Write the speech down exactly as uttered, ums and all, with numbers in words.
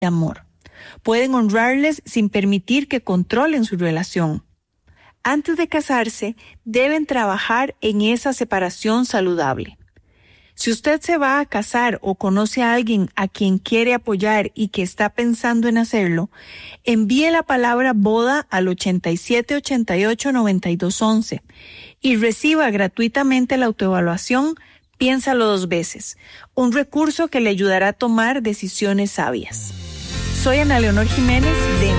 amor. Pueden honrarles sin permitir que controlen su relación. Antes de casarse, deben trabajar en esa separación saludable. Si usted se va a casar o conoce a alguien a quien quiere apoyar y que está pensando en hacerlo, envíe la palabra boda al ochenta y siete, ochenta y ocho, noventa y dos, once y reciba gratuitamente la autoevaluación Piénsalo dos veces, un recurso que le ayudará a tomar decisiones sabias. Soy Ana Leonor Jiménez de